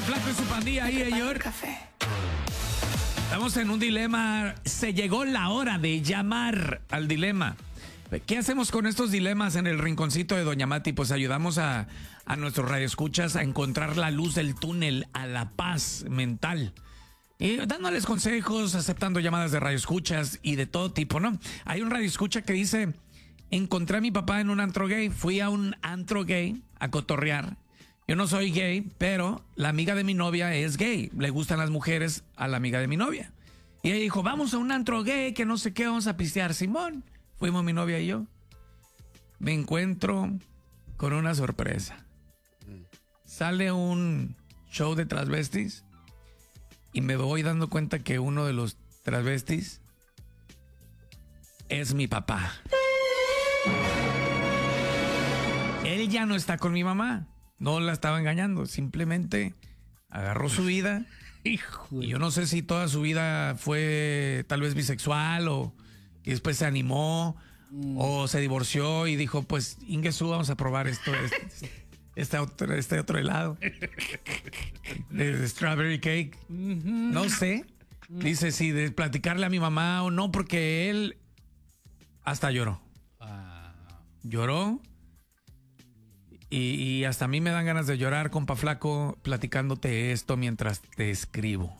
Flaco y su pandilla ahí, señor. Estamos en un dilema. Se llegó la hora de llamar al dilema. ¿Qué hacemos con estos dilemas en el rinconcito de Doña Mati? Pues ayudamos a nuestros radioescuchas a encontrar la luz del túnel, a la paz mental. Y dándoles consejos, aceptando llamadas de radioescuchas y de todo tipo, ¿no? Hay un radioescucha que dice: encontré a mi papá en un antro gay. Fui a un antro gay a cotorrear. Yo no soy gay, pero la amiga de mi novia es gay. Le gustan las mujeres a la amiga de mi novia. Y ella dijo: vamos a un antro gay, que no sé qué, vamos a pistear. Simón. Fuimos mi novia y yo. Me encuentro con una sorpresa. Sale un show de transvestis y me voy dando cuenta que uno de los transvestis es mi papá. Él ya no está con mi mamá. No la estaba engañando. Simplemente agarró su vida. Hijo. Y yo no sé si toda su vida fue tal vez bisexual y después se animó o se divorció y dijo: pues Ingesu, vamos a probar este otro helado de strawberry cake. No sé. Dice si de platicarle a mi mamá o no, porque él hasta lloró. Lloró. Y hasta a mí me dan ganas de llorar, compa Flaco, platicándote esto mientras te escribo.